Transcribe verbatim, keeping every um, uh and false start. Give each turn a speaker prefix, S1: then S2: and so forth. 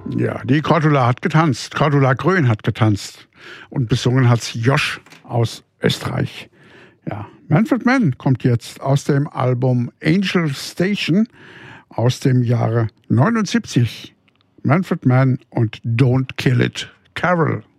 S1: Ja, die Cordula hat getanzt. Cordula Grön hat getanzt. Und besungen hat's Josh aus Österreich. Ja, Manfred Mann kommt jetzt aus dem Album Angel Station aus dem Jahre neunundsiebzig. Manfred Mann und Don't Kill It, Carol.